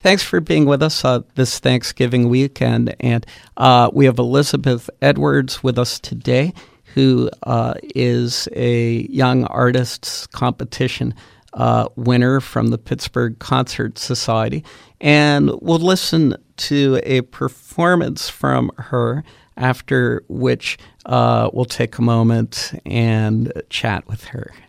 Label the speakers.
Speaker 1: Thanks for being with us this Thanksgiving weekend. And we have Elizabeth Edwards with us today, who is a Young Artists Competition winner from the Pittsburgh Concert Society. And we'll listen to a performance from her, after which we'll take a moment and chat with her.